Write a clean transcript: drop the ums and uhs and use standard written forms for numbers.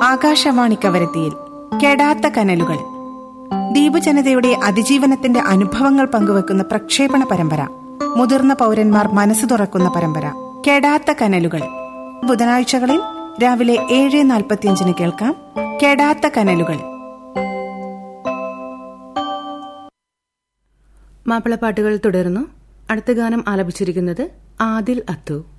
ആകാശവാണി കവരത്തിയിൽ കെടാത്ത കനലുകൾ, ദ്വീപ് ജനതയുടെ അതിജീവനത്തിന്റെ അനുഭവങ്ങൾ പങ്കുവെക്കുന്ന പ്രക്ഷേപണ പരമ്പര. മുതിർന്ന പൌരന്മാർ മനസ്സ് തുറക്കുന്ന പരമ്പര കെടാത്ത കനലുകൾ. ബുധനാഴ്ചകളിൽ രാവിലെ 7:45 കേൾക്കാം കെടാത്ത കനലുകൾ. മാപ്പിളപ്പാട്ടുകൾ തുടർന്നു. അടുത്ത ഗാനം ആലപിച്ചിരിക്കുന്നത് ആദിൽ അത്തു.